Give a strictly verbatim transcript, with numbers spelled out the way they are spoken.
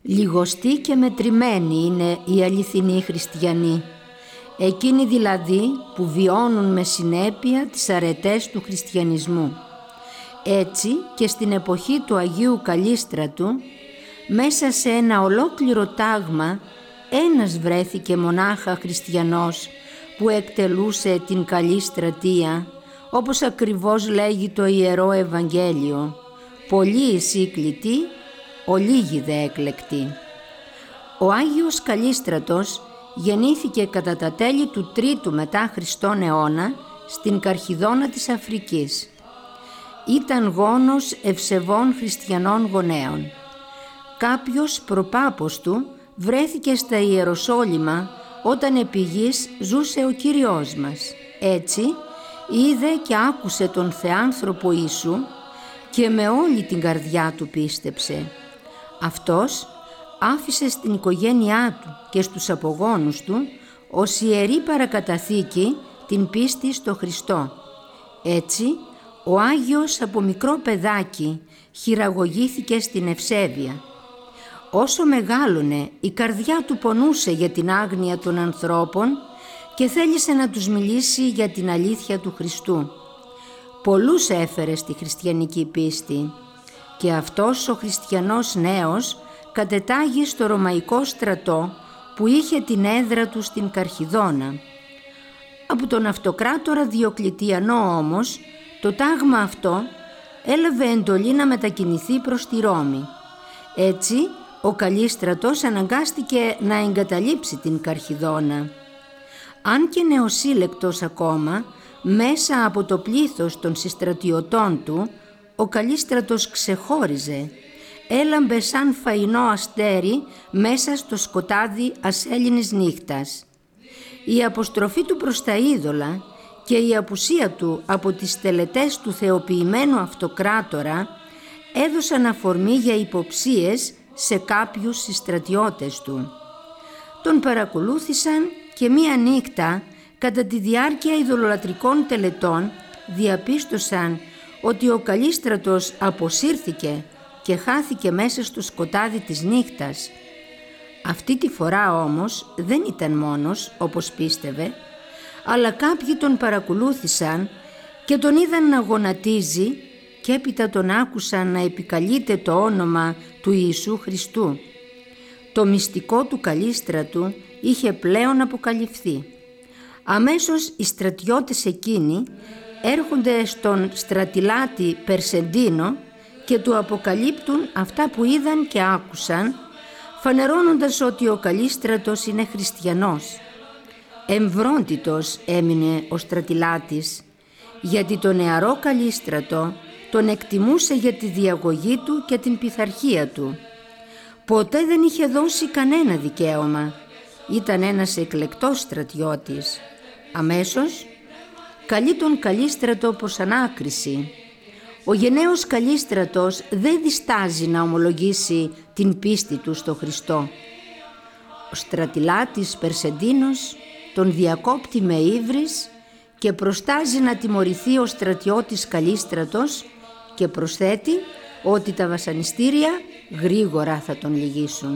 Λιγοστοί και μετρημένοι είναι οι αληθινοί χριστιανοί, εκείνοι δηλαδή που βιώνουν με συνέπεια τις αρετές του χριστιανισμού. Έτσι και στην εποχή του Αγίου Καλλίστρατου, μέσα σε ένα ολόκληρο τάγμα, ένας βρέθηκε μονάχα χριστιανός που εκτελούσε την καλή στρατεία, όπως ακριβώς λέγει το Ιερό Ευαγγέλιο, «Πολλοί εισι κλητοί, ολίγοι δε εκλεκτοί». Ο Άγιος Καλλίστρατος γεννήθηκε κατά τα τέλη του τρίτου μετά Χριστόν αιώνα στην Καρχιδόνα της Αφρικής. Ήταν γόνος ευσεβών χριστιανών γονέων. Κάποιος προπάπος του βρέθηκε στα Ιεροσόλυμα όταν επί γης ζούσε ο Κύριος μας. Έτσι είδε και άκουσε τον Θεάνθρωπο Ιησού και με όλη την καρδιά του πίστεψε. Αυτός άφησε στην οικογένειά του και στους απογόνους του ως ιερή παρακαταθήκη την πίστη στο Χριστό. Έτσι ο Άγιος από μικρό παιδάκι χειραγωγήθηκε στην ευσέβεια. Όσο μεγάλωνε, η καρδιά του πονούσε για την άγνοια των ανθρώπων και θέλησε να τους μιλήσει για την αλήθεια του Χριστού. Πολλούς έφερε στη χριστιανική πίστη και αυτός ο χριστιανός νέος κατετάγει στο Ρωμαϊκό στρατό που είχε την έδρα του στην Καρχιδόνα. Από τον αυτοκράτορα Διοκλητιανό όμως το τάγμα αυτό έλαβε εντολή να μετακινηθεί προς τη Ρώμη. Έτσι ο Καλλίστρατος αναγκάστηκε να εγκαταλείψει την Καρχιδόνα. Αν και νεοσύλλεκτος ακόμα, μέσα από το πλήθος των συστρατιωτών του, ο Καλλίστρατος ξεχώριζε. Έλαμπε σαν φαϊνό αστέρι μέσα στο σκοτάδι ασέλινης νύχτας. Η αποστροφή του προς τα είδωλα και η απουσία του από τις τελετές του θεοποιημένου αυτοκράτορα έδωσαν αφορμή για υποψίες σε κάποιους συστρατιώτες του. Τον παρακολούθησαν και μία νύχτα κατά τη διάρκεια ειδωλολατρικών τελετών διαπίστωσαν ότι ο Καλλίστρατος αποσύρθηκε και χάθηκε μέσα στο σκοτάδι της νύχτας. Αυτή τη φορά όμως δεν ήταν μόνος όπως πίστευε, αλλά κάποιοι τον παρακολούθησαν και τον είδαν να γονατίζει και έπειτα τον άκουσαν να επικαλείται το όνομα του Ιησού Χριστού. Το μυστικό του Καλλίστρατου είχε πλέον αποκαλυφθεί. Αμέσως οι στρατιώτες εκείνοι έρχονται στον στρατιλάτη Περσεντίνο και του αποκαλύπτουν αυτά που είδαν και άκουσαν, φανερώνοντας ότι ο Καλλίστρατος είναι χριστιανός. Εμβρόντιτος έμεινε ο στρατιλάτης, γιατί το νεαρό Καλλίστρατο τον εκτιμούσε για τη διαγωγή του και την πειθαρχία του. Ποτέ δεν είχε δώσει κανένα δικαίωμα. Ήταν ένας εκλεκτός στρατιώτης. Αμέσως καλεί τον Καλλίστρατο προς ανάκριση. Ο γενναίος Καλλίστρατος δεν διστάζει να ομολογήσει την πίστη του στο Χριστό. Ο στρατιλάτης Περσεντίνος τον διακόπτει με ύβρις και προστάζει να τιμωρηθεί ο στρατιώτης Καλλίστρατος και προσθέτει ότι τα βασανιστήρια γρήγορα θα τον λυγίσουν.